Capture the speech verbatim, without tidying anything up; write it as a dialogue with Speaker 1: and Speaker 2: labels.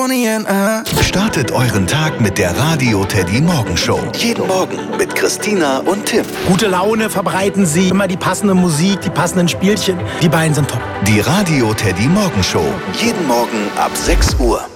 Speaker 1: Kalifornien. Uh.
Speaker 2: Startet euren Tag mit der Radio Teddy Morgenshow. Jeden Morgen mit Christina und Tim.
Speaker 3: Gute Laune verbreiten sie, immer die passende Musik, die passenden Spielchen. Die beiden sind top.
Speaker 2: Die Radio Teddy Morgenshow. Jeden Morgen ab sechs Uhr.